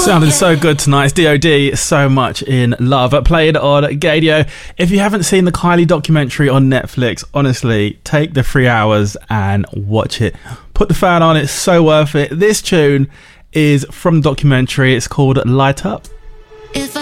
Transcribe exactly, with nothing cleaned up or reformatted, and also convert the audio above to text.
Sounding so good tonight. It's D O D, So Much in Love. Played on Gadio. If you haven't seen the Kylie documentary on Netflix, honestly, take the three hours and watch it. Put the fan on, it's so worth it. This tune is from the documentary. It's called Light Up. If